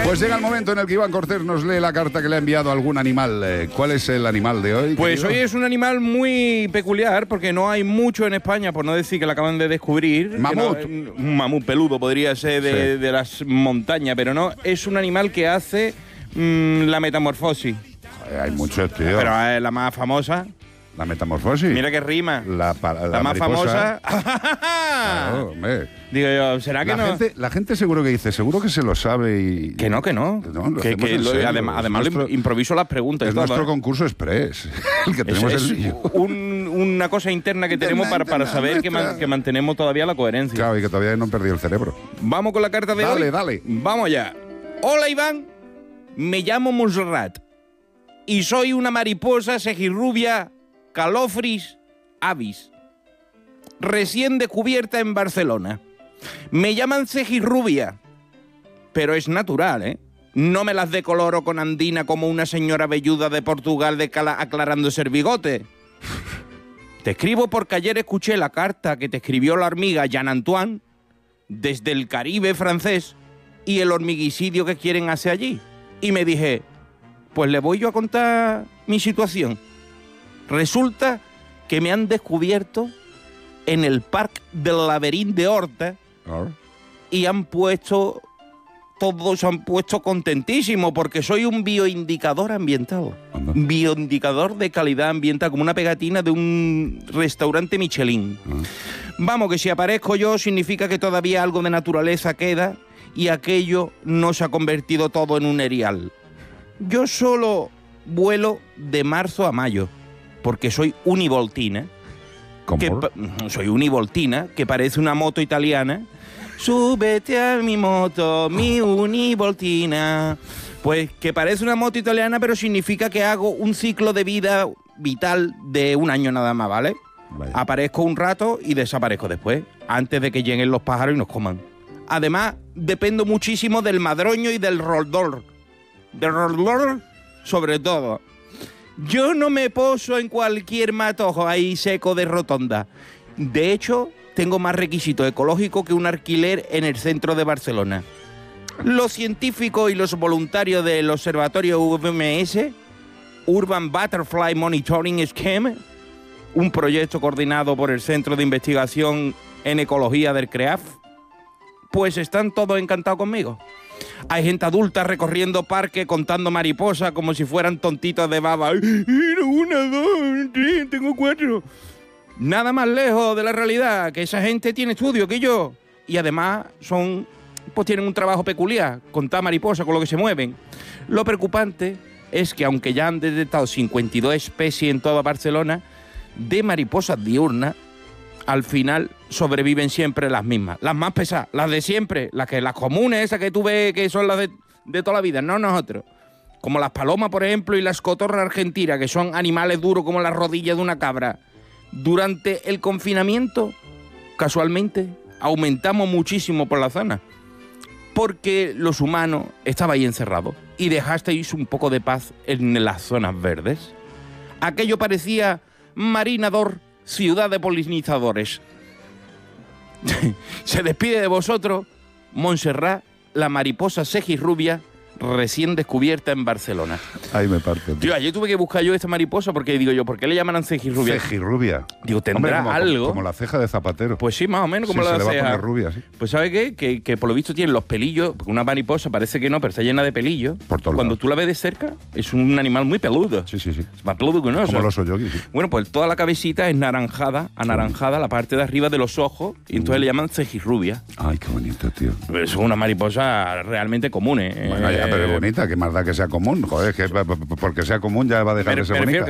Pues llega el momento en el que Iván Cortés nos lee la carta que le ha enviado algún animal. ¿Cuál es el animal de hoy? Pues querido? hoy es un animal muy peculiar porque no hay mucho en España, por no decir que lo acaban de descubrir. Mamut. Un mamut peludo podría ser de las montañas, pero no, es un animal que hace la metamorfosis. Hay muchos, tío. Pero es la más famosa. La metamorfosis. Mira que rima. La más famosa. Claro, hombre. Digo yo, ¿será que La gente seguro que dice, seguro que se lo sabe y... Que no. Además lo improviso las preguntas. Es nuestro concurso express, el que tenemos una cosa interna que tenemos para saber que mantenemos todavía la coherencia. Claro, y que todavía no han perdido el cerebro. Vamos con la carta de hoy. Dale. Vamos ya. Hola, Iván. Me llamo Montserrat y soy una mariposa segirrubia Calofris avis, recién descubierta en Barcelona. Me llaman segirrubia, pero es natural, ¿eh? No me las decoloro con andina como una señora velluda de Portugal aclarándose el bigote. Te escribo porque ayer escuché la carta que te escribió la hormiga Jean Antoine desde el Caribe francés y el hormiguicidio que quieren hacer allí. Y me dije, pues le voy yo a contar mi situación. Resulta que me han descubierto en el Parque del Laberinto de Horta y todos han puesto contentísimos porque soy un bioindicador ambiental. Anda. Bioindicador de calidad ambiental, como una pegatina de un restaurante Michelin. Vamos, que si aparezco yo significa que todavía algo de naturaleza queda y aquello no se ha convertido todo en un erial. Yo solo vuelo de marzo a mayo, porque soy univoltina. ¿Cómo? Soy univoltina, que parece una moto italiana. Súbete a mi moto, mi univoltina. Pues que parece una moto italiana, pero significa que hago un ciclo de vida vital de un año nada más, ¿vale? Vaya. Aparezco un rato y desaparezco después, antes de que lleguen los pájaros y nos coman. Además, dependo muchísimo del madroño y del roldor. Del roldor, sobre todo. Yo no me poso en cualquier matojo ahí seco de rotonda. De hecho, tengo más requisitos ecológicos que un alquiler en el centro de Barcelona. Los científicos y los voluntarios del observatorio UMS, Urban Butterfly Monitoring Scheme, un proyecto coordinado por el Centro de Investigación en Ecología del CREAF, pues están todos encantados conmigo. Hay gente adulta recorriendo parques contando mariposas como si fueran tontitos de baba. Una, dos, tres, tengo 4. Nada más lejos de la realidad, que esa gente tiene estudio que yo. Y además tienen un trabajo peculiar, contar mariposas con lo que se mueven. Lo preocupante es que aunque ya han detectado 52 especies en toda Barcelona de mariposas diurnas, al final sobreviven siempre las mismas. Las más pesadas, las de siempre, las comunes, esas que tú ves que son las de toda la vida, no nosotros. Como las palomas, por ejemplo, y las cotorras argentinas, que son animales duros como las rodillas de una cabra. Durante el confinamiento, casualmente, aumentamos muchísimo por la zona. Porque los humanos estabais encerrados y dejasteis un poco de paz en las zonas verdes. Aquello parecía Marinador, ciudad de polinizadores. Se despide de vosotros Montserrat, la mariposa segirrubia, recién descubierta en Barcelona. Ahí me parto. Tío, ayer tuve que buscar yo esta mariposa porque digo yo, ¿por qué le llaman segirrubia? Segirrubia. Digo, ¿tendrá algo? Como la ceja de Zapatero. Pues sí, más o menos como sí, la se ceja. le va a poner rubia, sí. Pues ¿sabe qué? Que por lo visto tiene los pelillos, porque una mariposa parece que no, pero está llena de pelillos. Por todos Cuando lados. tú la ves de cerca, es un animal muy peludo. Sí. Es más peludo que un oso. Como los yogi, sí. Bueno, pues toda la cabecita es anaranjada, la parte de arriba de los ojos, y entonces le llaman segirrubia. Ay, qué bonito, tío. Pero es una mariposa realmente común, ¿eh? Bueno, ya, pero es bonita, que más da que sea común. Joder, que porque sea común ya va a dejar de ser bonita.